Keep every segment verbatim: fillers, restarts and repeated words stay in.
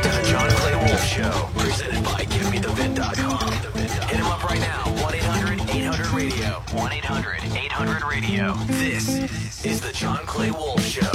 to the John Clay Wolf Show, presented by Give Me The Vin dot com. Hit him up right now, one eight hundred eight hundred radio. one eight hundred eight hundred radio. This is the John Clay Wolf Show.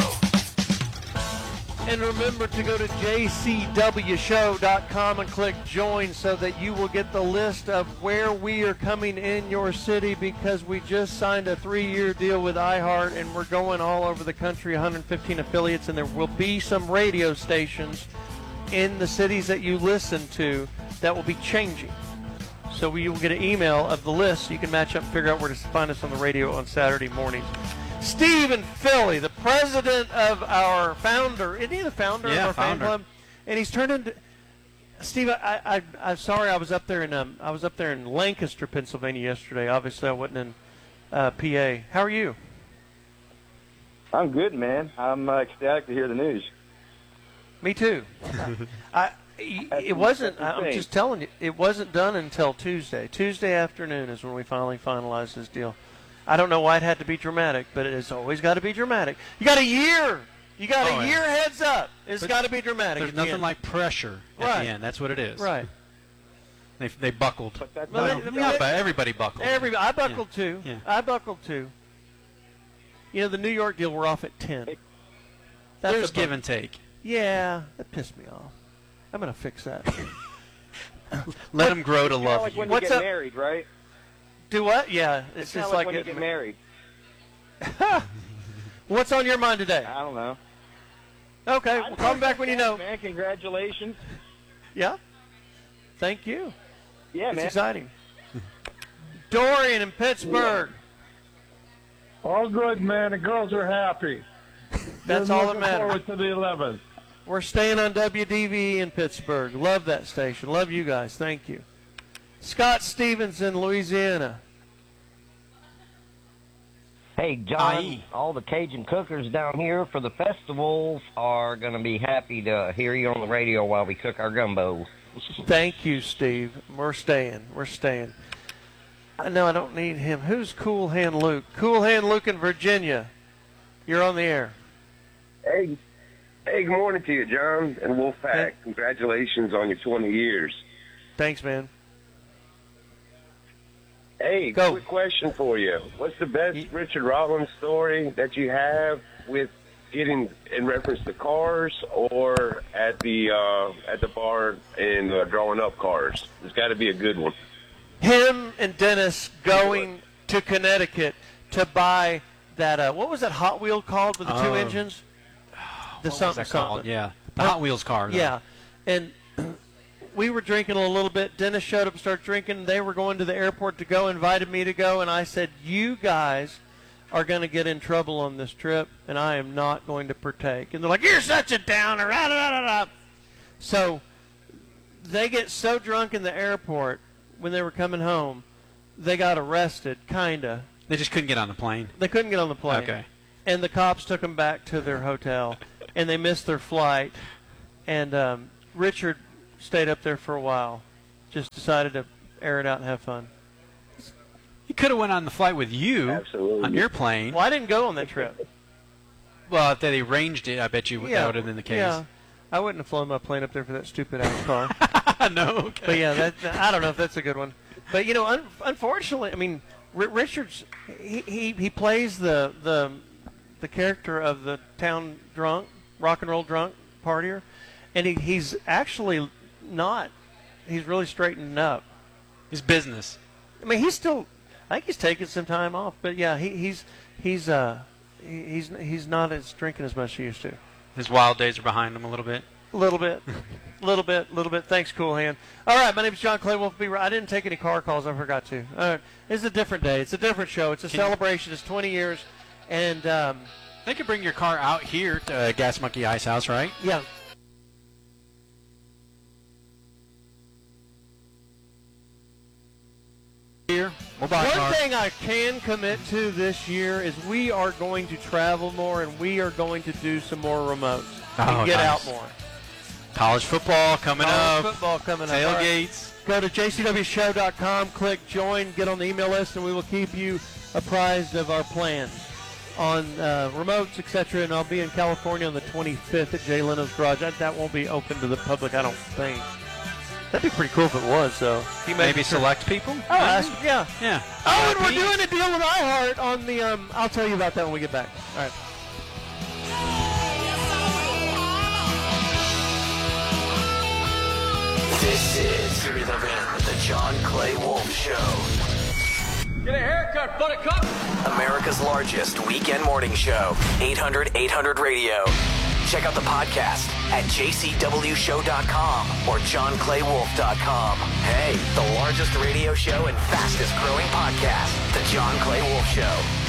And remember to go to J C W show dot com and click join so that you will get the list of where we are coming in your city, because we just signed a three-year deal with iHeart and we're going all over the country, one hundred fifteen affiliates, and there will be some radio stations in the cities that you listen to that will be changing. So you will get an email of the list so you can match up and figure out where to find us on the radio on Saturday mornings. Steve in Philly, the president of our founder, isn't he the founder yeah, of our founder. fan club? And he's turned into Steve. I, I, I'm sorry, I was up there in um, I was up there in Lancaster, Pennsylvania yesterday. Obviously, I wasn't in uh, P A. How are you? I'm good, man. I'm uh, ecstatic to hear the news. Me too. I. It wasn't. I'm just telling you, it wasn't done until Tuesday. Tuesday afternoon is when we finally finalized this deal. I don't know why it had to be dramatic, but it's always got to be dramatic. You got a year. You got oh, a yeah. year heads up. It's got to be dramatic. There's nothing like pressure at right. the end. That's what it is. Right. They they buckled. But that's well, not, they, no, but everybody buckled. Every, I buckled yeah. too. Yeah. I buckled too. You know, the New York deal, we're off at ten. That's There's a give and take. Yeah, that pissed me off. I'm going to fix that. Let them grow to it's love like you. when What's you get up? married, right? Do what? Yeah, it's, It's, just like, like when you getting get married. What's on your mind today? I don't know. Okay, well, call me back when you know. Man, congratulations. Yeah. Thank you. Yeah, It's man. exciting. Dorian in Pittsburgh. All good, man. The girls are happy. That's They're all that looking matters. forward to the eleventh. We're staying on W D V E in Pittsburgh. Love that station. Love you guys. Thank you. Scott Stevens in Louisiana. Hey, John, Aye. all the Cajun cookers down here for the festivals are going to be happy to hear you on the radio while we cook our gumbo. Thank you, Steve. We're staying. We're staying. I know I don't need him. Who's Cool Hand Luke? Cool Hand Luke in Virginia. You're on the air. Hey, hey, good morning to you, John and Wolfpack. Hey. Congratulations on your twenty years. Thanks, man. Hey, Go. quick question for you. What's the best Ye- Richard Rollins story that you have with getting in reference to cars or at the uh, at the bar and uh, drawing up cars? There's got to be a good one. Him and Dennis going to Connecticut to buy that, uh, what was that Hot Wheel called with the two Oh. engines? The What was something that called? something. Yeah, the Hot Wheels car. though. Yeah. And we were drinking a little bit. Dennis showed up and started drinking. They were going to the airport to go, invited me to go, and I said, you guys are going to get in trouble on this trip, and I am not going to partake. And they're like, you're such a downer. Rah, rah, rah, rah. So they get so drunk in the airport when they were coming home, they got arrested, kind of. They just couldn't get on the plane. They couldn't get on the plane. Okay. And the cops took them back to their hotel, and they missed their flight. And um, Richard stayed up there for a while, just decided to air it out and have fun. He could have went on the flight with you Absolutely. on your plane. Well, I didn't go on that trip. Well, if they arranged it, I bet you that would have been the case. Yeah. I wouldn't have flown my plane up there for that stupid ass car. no. Okay. But yeah, that, that- I don't know if that's a good one. But you know, un- unfortunately, I mean, R- Richards he, he he plays the the the character of the town drunk, rock and roll drunk partier, and he, he's actually not. He's really straightened up. His business. I mean, he's still. I think he's taking some time off, but yeah, he, he's he's uh he- he's he's not as drinking as much as he used to. His wild days are behind him a little bit. A little bit, little bit, little bit. Thanks, Cool Hand. All right, my name is John Clay Wolf. Be right. I didn't take any car calls. I forgot to. All right, it's a different day. It's a different show. It's a Can you- celebration. It's twenty years, and um, They could bring your car out here to uh, Gas Monkey Ice House, right? yeah. Here. We'll buy a One car. thing I can commit to this year is we are going to travel more, and we are going to do some more remotes Oh, and get nice. out more. College football coming College up. football coming up. All right. Tailgates. Go to J C W show dot com, click join, get on the email list, and we will keep you apprised of our plans. on uh, remotes, et cetera, and I'll be in California on the twenty-fifth at Jay Leno's Garage. That, that won't be open to the public, I don't think. That'd be pretty cool if it was, so. He maybe select people? Oh, ask, yeah. Yeah. Oh, and we're doing a deal with iHeart on the, um, I'll tell you about that when we get back. All right. This is the John Clay Wolf Show. Get a haircut, buttercup! America's largest weekend morning show, eight hundred eight hundred radio. Check out the podcast at j c w show dot com or john clay wolf dot com. Hey, the largest radio show and fastest growing podcast, The John Clay Wolf Show.